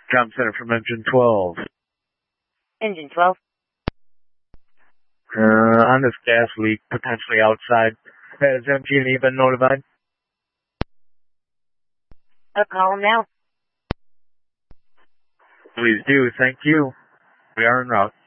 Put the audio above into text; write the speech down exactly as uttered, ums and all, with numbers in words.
Com Center from Engine twelve. Engine twelve. Uh, on this gas leak, potentially outside. Has M G and E been notified? I'll call them now. Please do. Thank you. We are en route.